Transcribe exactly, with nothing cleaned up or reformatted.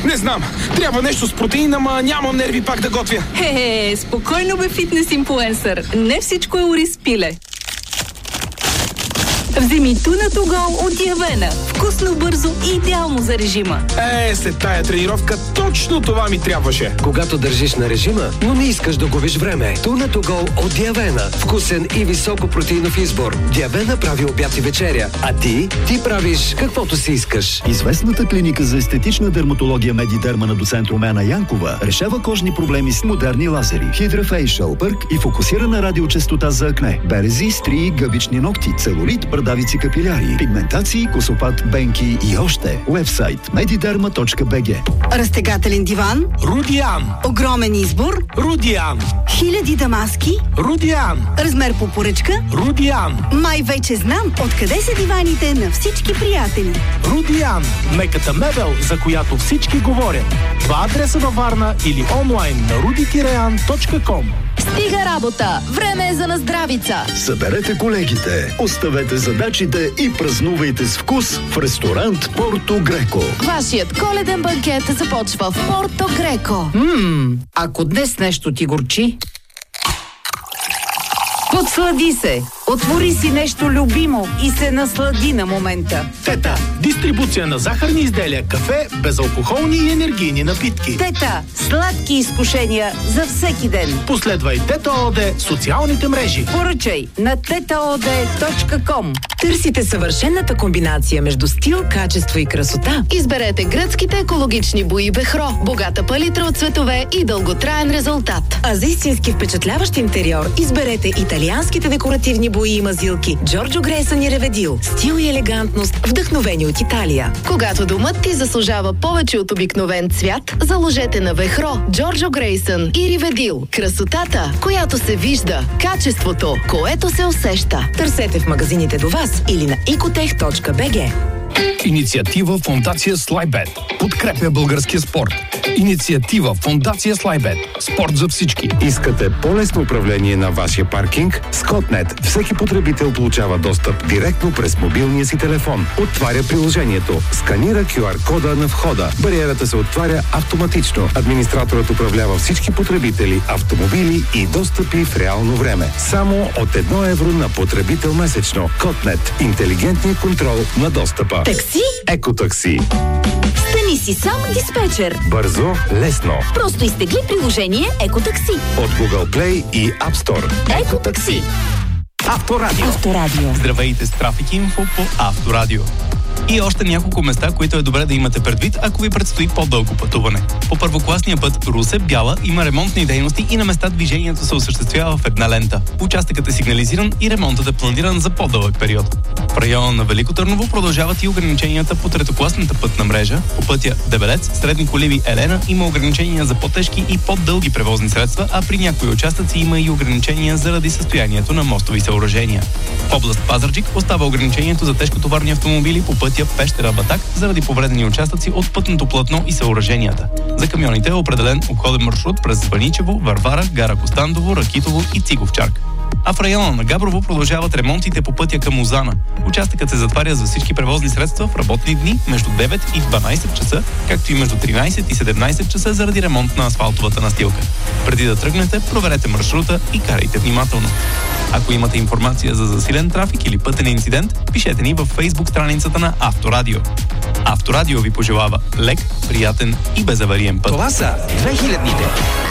Не знам. Трябва нещо с протеин, ама нямам нерви пак да готвя. Хе, спокойно бе, фитнес инфлуенсър. Не всичко е ориз пиле. Вземи Tuna to go от Явена. Вкусно, бързо и идеално за режима. Е, след тая тренировка точно това ми трябваше. Когато държиш на режима, но не искаш да губиш време. Tuna to go от Явена. Вкусен и високо протеинов избор. Явена прави обяд и вечеря. А ти? Ти правиш каквото си искаш. Известната клиника за естетична дерматология Медидерма на доцент Румена Янкова решава кожни проблеми с модерни лазери, хидрофейшъл, пърк и фокусирана радиочестота за акне, берези, стрии, гъбични ногти, целулит, брадавици капиляри, пигментации, косопат, бенки и още. Уебсайт медидерма точка би джи. Разтегателен диван? Рудиан. Огромен избор? Рудиан. Хиляди дамаски? Рудиан. Размер по поръчка? Рудиан. Май вече знам откъде са диваните на всички приятели. Рудиан. Меката мебел, за която всички говорят. Два адреса във Варна или онлайн на руди тире ан точка ком. Стига работа! Време е за наздравица! Съберете колегите, оставете задачите и празнувайте с вкус в ресторант Порто Греко. Вашият коледен банкет започва в Порто Греко. Ммм, ако днес нещо ти горчи, подслади се! Отвори си нещо любимо и се наслади на момента. Тета. Дистрибуция на захарни изделия, кафе, безалкохолни и енергийни напитки. Тета. Сладки изкушения за всеки ден. Последвай Тета ОД в социалните мрежи. Поръчай на тета о де точка ком. Търсите съвършената комбинация между стил, качество и красота? Изберете гръцките екологични бои Бехро. Богата палитра от цветове и дълготраен резултат. А за истински впечатляващ интериор изберете италианските декоративни бои и мазилки Джорджо Грейсън и Реведил. Стил и елегантност, вдъхновени от Италия. Когато домът ти заслужава повече от обикновен цвят, заложете на Вехро, Джорджо Грейсън и Реведил. Красотата, която се вижда. Качеството, което се усеща. Търсете в магазините до вас или на икотех точка би джи. Инициатива Фондация Слайбет. Подкрепя българския спорт. Инициатива Фондация Слайбет. Спорт за всички. Искате по-лесно управление на вашия паркинг? С Котнет всеки потребител получава достъп директно през мобилния си телефон. Отваря приложението. Сканира кю ар кода на входа. Бариерата се отваря автоматично. Администраторът управлява всички потребители, автомобили и достъпи в реално време. Само от едно евро на потребител месечно. Котнет. Интелигентният контрол на достъпа. Такси? Екотакси. Стани си сам диспетчер. Бързо, лесно. Просто изтегли приложение Екотакси от Google Play и App Store. Екотакси. Авторадио. Авторадио. Здравейте с Трафик Инфо по Авторадио. И още няколко места, които е добре да имате предвид, ако ви предстои по-дълго пътуване. По първокласния път Русе-Бяла има ремонтни дейности и на места движението се осъществява в една лента. Участъкът е сигнализиран и ремонтът е планиран за по-дълъг период. В района на Велико Търново продължават и ограниченията по третокласната пътна мрежа. По пътя Дебелец, Средни Коливи, Елена има ограничения за по-тежки и по-дълги превозни средства, а при някои участъци има и ограничения заради състоянието на мостови съоръжения. В област Пазарджик остава ограничението за тежкотоварни автомобили по пътя Пещера-Батак заради повредени участъци от пътното платно и съоръженията. За камионите е определен обходен маршрут през Звъничево, Варвара, Гара Костандово, Ракитово и Циговчарк. А в района на Габрово продължават ремонтите по пътя към Лозана. Участъкът се затваря за всички превозни средства в работни дни между девет и дванайсет часа, както и между тринайсет и седемнайсет часа заради ремонт на асфалтовата настилка. Преди да тръгнете, проверете маршрута и карайте внимателно. Ако имате информация за засилен трафик или пътен инцидент, пишете ни във Facebook страницата на Авторадио. Авторадио ви пожелава лек, приятен и безавариен път. Това са две хилядните.